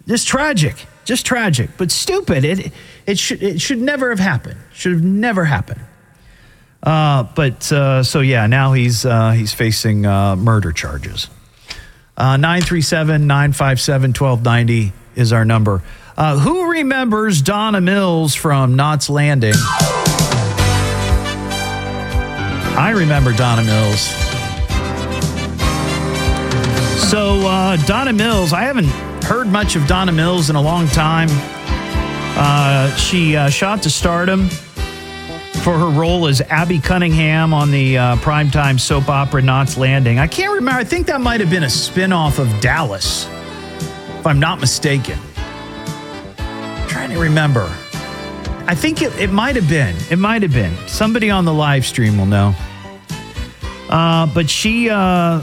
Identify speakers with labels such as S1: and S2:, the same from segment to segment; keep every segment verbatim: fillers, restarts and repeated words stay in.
S1: Just tragic. Just tragic. But stupid. It it should it should never have happened. Should have never happened. Uh, but uh, so yeah, now he's uh, he's facing uh, murder charges. Uh, nine three seven, nine five seven, one two nine zero is our number. Uh, who remembers Donna Mills from Knots Landing? I remember Donna Mills. So uh, Donna Mills, I haven't heard much of Donna Mills in a long time. Uh, she uh, shot to stardom for her role as Abby Cunningham on the uh, primetime soap opera Knots Landing. I can't remember. I think that might have been a spinoff of Dallas, if I'm not mistaken. I'm trying to remember. I think it, it might have been. It might have been. Somebody on the live stream will know. Uh, but she uh,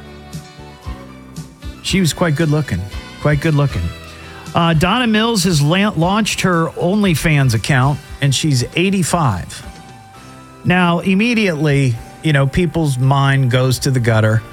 S1: she was quite good looking. Quite good looking. Uh, Donna Mills has la- launched her OnlyFans account, and she's eighty-five. Now, immediately, you know, people's mind goes to the gutter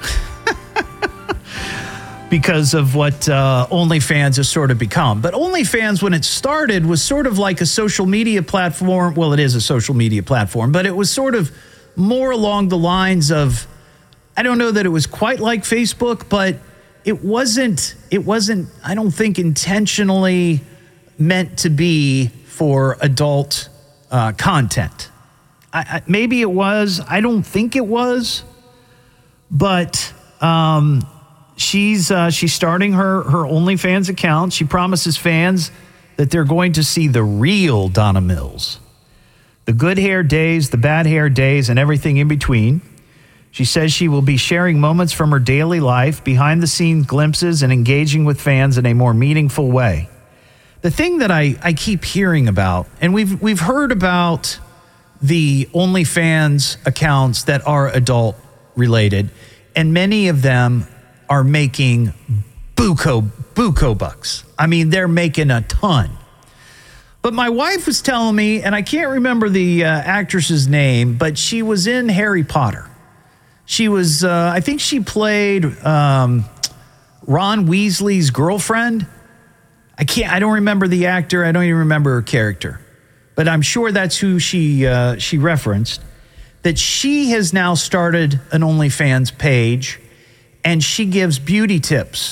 S1: because of what uh, OnlyFans has sort of become. But OnlyFans, when it started, was sort of like a social media platform. Well, it is a social media platform, but it was sort of more along the lines of, I don't know that it was quite like Facebook, but it wasn't, it wasn't, I don't think, intentionally meant to be for adult uh, content. I, I, maybe it was. I don't think it was. But um, she's uh, she's starting her, her OnlyFans account. She promises fans that they're going to see the real Donna Mills. The good hair days, the bad hair days, and everything in between. She says she will be sharing moments from her daily life, behind-the-scenes glimpses, and engaging with fans in a more meaningful way. The thing that I, I keep hearing about, and we've we've heard about the OnlyFans accounts that are adult-related, and many of them are making buco, buco bucks. I mean, they're making a ton. But my wife was telling me, and I can't remember the uh, actress's name, but she was in Harry Potter. She was, uh, I think she played um, Ron Weasley's girlfriend. I can't, I don't remember the actor. I don't even remember her character. But I'm sure that's who she uh, she referenced. That she has now started an OnlyFans page, and she gives beauty tips.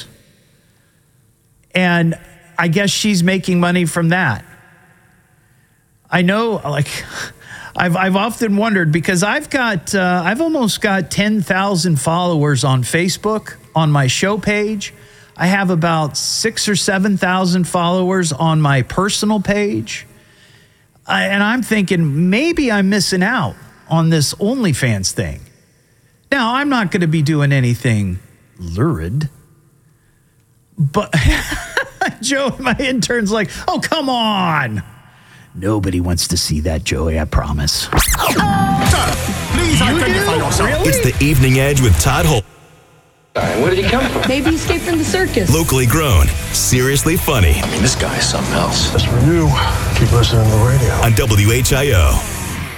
S1: And I guess she's making money from that. I know, like, I've I've often wondered, because I've got uh, I've almost got ten thousand followers on Facebook on my show page. I have about six or seven thousand followers on my personal page, I, and I'm thinking maybe I'm missing out on this OnlyFans thing. Now, I'm not going to be doing anything lurid, but Joe, my intern's like, "Oh, come on." Nobody wants to see that, Joey, I promise.
S2: Sir, please identify yourself.
S1: Really?
S3: It's the Evening Edge with Todd Holt.
S4: Where did he come from?
S5: Maybe he escaped from the circus.
S3: Locally grown, seriously funny.
S4: I mean, this guy is something else.
S2: As for you, keep listening to the radio.
S3: On W H I O.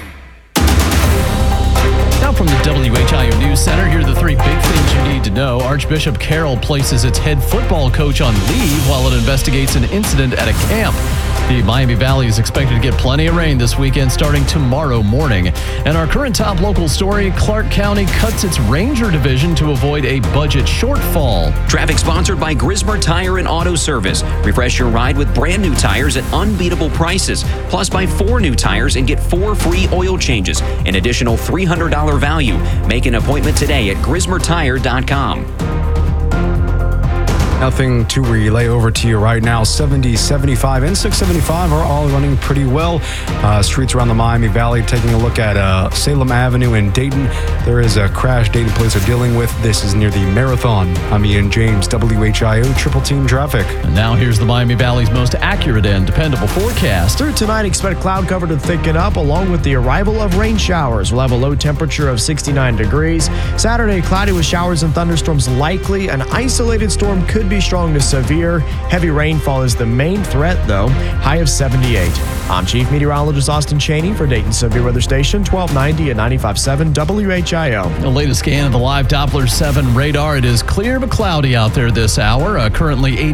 S6: Now from the W H I O News Center, here are the three big things you need to know. Archbishop Carroll places its head football coach on leave while it investigates an incident at a camp. The Miami Valley is expected to get plenty of rain this weekend starting tomorrow morning. And our current top local story, Clark County cuts its Ranger division to avoid a budget shortfall.
S7: Traffic sponsored by Grismer Tire and Auto Service. Refresh your ride with brand new tires at unbeatable prices. Plus, buy four new tires and get four free oil changes. An additional three hundred dollars value. Make an appointment today at grismer tire dot com.
S8: Nothing to relay over to you right now. seventy, seventy-five, and six seventy-five are all running pretty well. Uh, streets around the Miami Valley. Taking a look at uh, Salem Avenue in Dayton. There is a crash Dayton police are dealing with. This is near the Marathon. I'm Ian James, W H I O Triple Team Traffic.
S6: And now here's the Miami Valley's most accurate and dependable forecast.
S9: Through tonight, expect cloud cover to thicken up along with the arrival of rain showers. We'll have a low temperature of sixty-nine degrees. Saturday, cloudy with showers and thunderstorms likely. An isolated storm could be strong to severe. Heavy rainfall is the main threat, though. High of seventy-eight. I'm Chief Meteorologist Austin Cheney for Dayton Severe Weather Station, twelve ninety and ninety-five point seven W H I O.
S6: The latest scan of the live Doppler seven radar. It is clear but cloudy out there this hour. Uh, currently eighty.